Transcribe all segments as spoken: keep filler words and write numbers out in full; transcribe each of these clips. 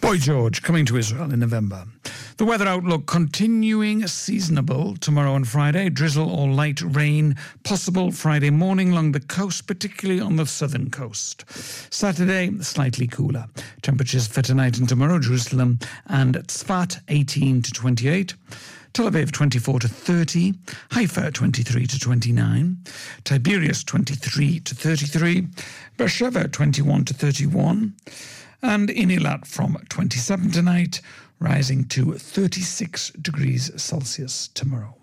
Boy George coming to Israel in November. The weather outlook continuing seasonable tomorrow and Friday. Drizzle or light rain possible Friday morning along the coast, particularly on the southern coast. Saturday, slightly cooler. Temperatures for tonight and tomorrow, Jerusalem and Tzfat, eighteen to twenty-eight. Tel Aviv, twenty-four to thirty. Haifa, twenty-three to twenty-nine. Tiberias, twenty-three to thirty-three. Beersheba, twenty-one to thirty-one. And in Eilat from twenty-seven tonight, rising to thirty-six degrees Celsius tomorrow.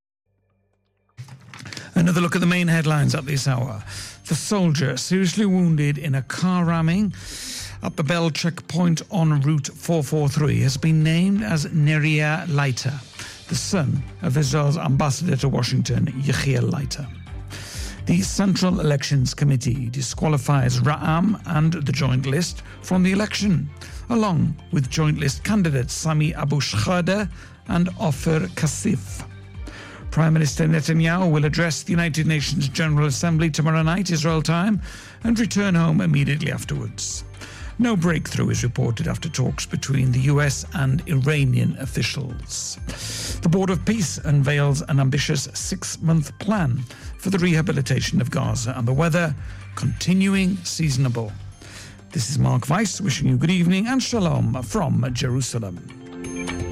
Another look at the main headlines at this hour. The soldier seriously wounded in a car ramming at the Bell checkpoint on Route four forty-three has been named as Neria Leiter, the son of Israel's ambassador to Washington, Yechiel Leiter. The Central Elections Committee disqualifies Ra'am and the Joint List from the election, along with Joint List candidates Sami Abu Shkhada and Ofer Kassif. Prime Minister Netanyahu will address the United Nations General Assembly tomorrow night, Israel time, and return home immediately afterwards. No breakthrough is reported after talks between the U S and Iranian officials. The Board of Peace unveils an ambitious six-month plan for the rehabilitation of Gaza, and the weather continuing seasonable. This is Mark Weiss wishing you good evening and shalom from Jerusalem.